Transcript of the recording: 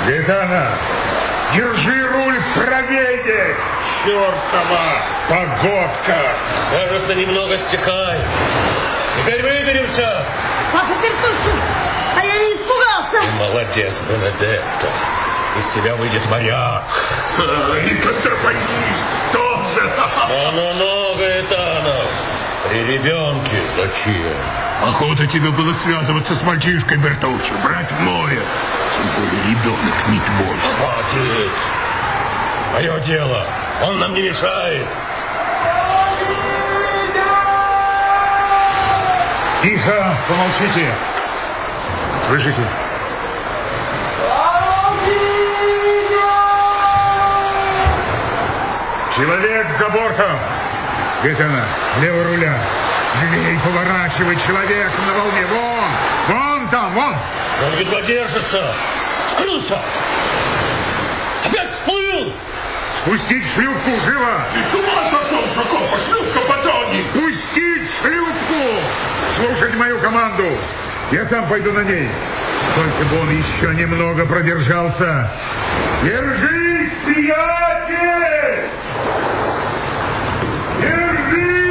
Гаэтано, держи руль правее! Чертова погодка! Кажется, немного стекает. Теперь выберемся. Папа Бертуччи, а я не испугался. Молодец, Бенедетто. Из тебя выйдет моряк. И контрабандист тоже. Ну, Гаэтано. При ребенке зачем? Охота тебе было связываться с мальчишкой, Бертуччи, брать в море. Тем более ребенок не твой. Хватит. Мое дело. Он нам не мешает. Тихо, помолчите. Слышите? Человек за бортом. Гаэтано, лево руля. Живей поворачивай, человек на волне. Вон там, вон. Он едва держится. Скрылся. Опять всплыл. Спустить шлюпку, живо. Ты с ума сошел, Джакопо? Шлюпка потонет. Спустить шлюпку. Слушать мою команду. Я сам пойду на ней. Только бы он еще немного продержался. Держись, приятель! Держись!